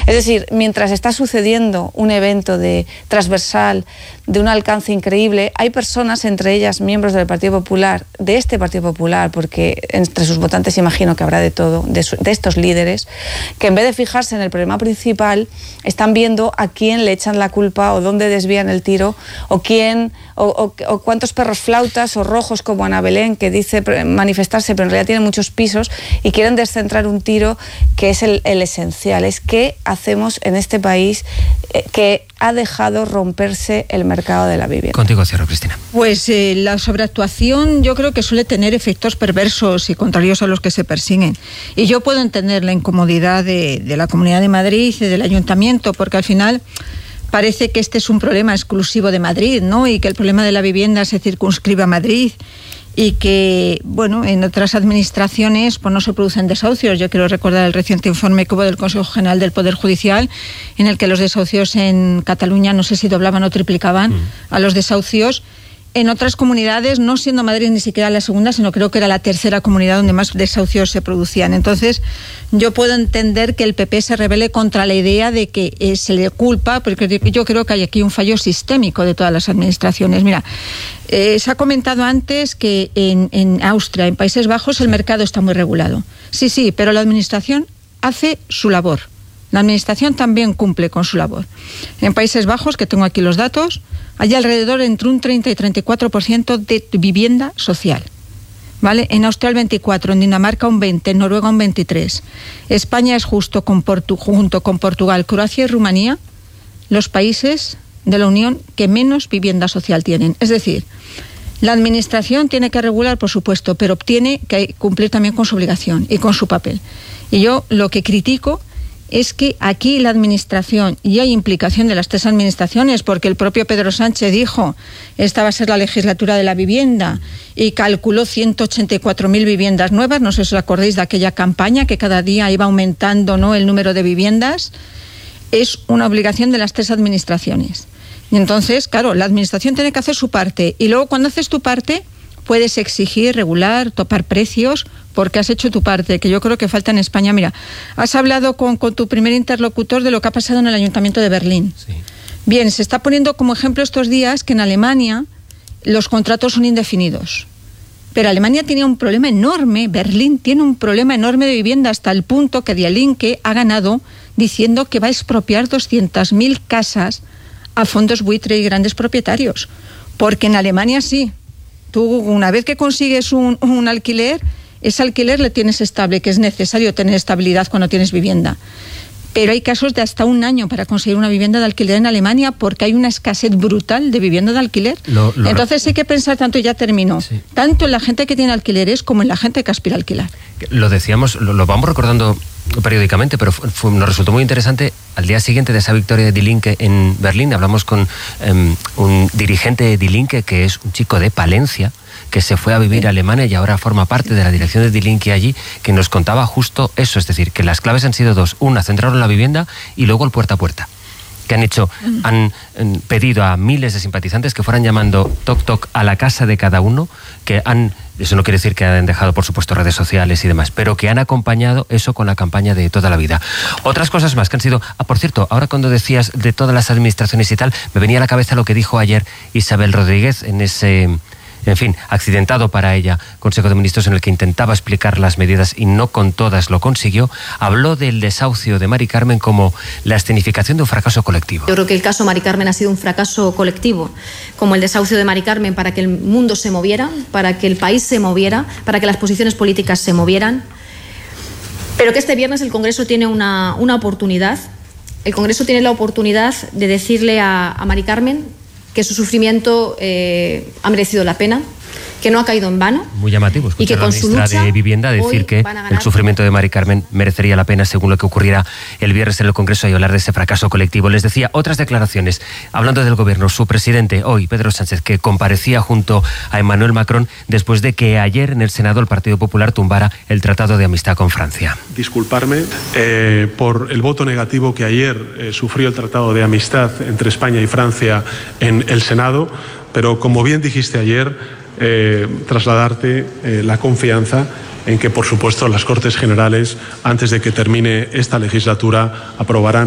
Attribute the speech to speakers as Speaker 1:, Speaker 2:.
Speaker 1: Es decir, mientras está sucediendo un evento transversal, de un alcance increíble, hay personas, entre ellas miembros del Partido Popular, de este Partido Popular, porque entre sus votantes imagino que habrá de todo, de estos líderes, que en vez de fijarse en el problema principal, están viendo a quién le echan la culpa o dónde desvían el tiro, o cuántos perros flautas o rojos como Ana Belén, que dice manifestarse pero en realidad tiene muchos pisos, y quieren descentrar un tiro que es el esencial, es qué hacemos en este país que ha dejado romperse el mercado de la vivienda.
Speaker 2: Contigo cierro, Cristina.
Speaker 3: Pues la sobreactuación yo creo que suele tener efectos perversos y contrarios a los que se persiguen. Y yo puedo entender la incomodidad de la Comunidad de Madrid y del Ayuntamiento, porque al final parece que este es un problema exclusivo de Madrid, ¿no? Y que el problema de la vivienda se circunscribe a Madrid y que, bueno, en otras administraciones pues no se producen desahucios. Yo quiero recordar el reciente informe que hubo del Consejo General del Poder Judicial, en el que los desahucios en Cataluña no sé si doblaban o triplicaban a los desahucios en otras comunidades, no siendo Madrid ni siquiera la segunda, sino creo que era la tercera comunidad donde más desahucios se producían. Entonces, yo puedo entender que el PP se rebele contra la idea de que se le culpa, porque yo creo que hay aquí un fallo sistémico de todas las administraciones. Mira, se ha comentado antes que en Austria, en Países Bajos, el mercado está muy regulado. Sí, pero la administración hace su labor. La administración también cumple con su labor. En Países Bajos, que tengo aquí los datos, hay alrededor entre un 30 y 34% de vivienda social. ¿Vale? En Austria el 24%, en Dinamarca un 20%, en Noruega un 23%. España es junto con Portugal, Croacia y Rumanía los países de la Unión que menos vivienda social tienen. Es decir, la administración tiene que regular, por supuesto, pero tiene que cumplir también con su obligación y con su papel. Y yo lo que critico es que aquí la administración, y hay implicación de las tres administraciones, porque el propio Pedro Sánchez dijo, esta va a ser la legislatura de la vivienda, y calculó 184.000 viviendas nuevas. No sé si os acordáis de aquella campaña, que cada día iba aumentando, ¿no?, el número de viviendas. Es una obligación de las tres administraciones. Y entonces, claro, la administración tiene que hacer su parte, y luego cuando haces tu parte puedes exigir, regular, topar precios, porque has hecho tu parte, que yo creo que falta en España. Mira, has hablado con tu primer interlocutor de lo que ha pasado en el Ayuntamiento de Berlín. Sí. Bien, se está poniendo como ejemplo estos días que en Alemania los contratos son indefinidos. Pero Alemania tiene un problema enorme, Berlín tiene un problema enorme de vivienda, hasta el punto que Die Linke ha ganado diciendo que va a expropiar 200.000 casas a fondos buitre y grandes propietarios. Porque en Alemania sí. Tú, una vez que consigues un alquiler, ese alquiler le tienes estable, que es necesario tener estabilidad cuando tienes vivienda. Pero hay casos de hasta un año para conseguir una vivienda de alquiler en Alemania, porque hay una escasez brutal de vivienda de alquiler. Entonces hay que pensar tanto, y ya termino, sí, tanto en la gente que tiene alquileres como en la gente que aspira a alquilar.
Speaker 2: Lo decíamos, lo vamos recordando periódicamente, pero nos resultó muy interesante. Al día siguiente de esa victoria de Die Linke en Berlín, hablamos con un dirigente de Die Linke, que es un chico de Palencia, que se fue a vivir a Alemania y ahora forma parte de la dirección de Die Linke allí, que nos contaba justo eso, es decir, que las claves han sido dos. Una, centraron la vivienda, y luego el puerta a puerta. Que han pedido a miles de simpatizantes que fueran llamando toc toc a la casa de cada uno, eso no quiere decir que hayan dejado, por supuesto, redes sociales y demás, pero que han acompañado eso con la campaña de toda la vida. Otras cosas más que han sido, por cierto, ahora cuando decías de todas las administraciones y tal, me venía a la cabeza lo que dijo ayer Isabel Rodríguez en ese, en fin, accidentado para ella Consejo de Ministros, en el que intentaba explicar las medidas y no con todas lo consiguió. Habló del desahucio de Mari Carmen como la escenificación de un fracaso colectivo.
Speaker 4: Yo creo que el caso Mari Carmen ha sido un fracaso colectivo, como el desahucio de Mari Carmen, para que el mundo se moviera, para que el país se moviera, para que las posiciones políticas se movieran. Pero que este viernes el Congreso tiene una oportunidad. El Congreso tiene la oportunidad de decirle a Mari Carmen que su sufrimiento ha merecido la pena, que no ha caído en vano.
Speaker 2: Muy llamativo escuchar a la ministra de Vivienda decir que el sufrimiento de Mari Carmen merecería la pena según lo que ocurriera el viernes en el Congreso, y hablar de ese fracaso colectivo. Les decía otras declaraciones, hablando del Gobierno, su presidente hoy, Pedro Sánchez, que comparecía junto a Emmanuel Macron después de que ayer en el Senado el Partido Popular tumbara el Tratado de Amistad con Francia.
Speaker 5: Disculparme por el voto negativo que ayer sufrió el Tratado de Amistad entre España y Francia en el Senado, pero como bien dijiste ayer, trasladarte la confianza en que, por supuesto, las Cortes Generales, antes de que termine esta legislatura, aprobarán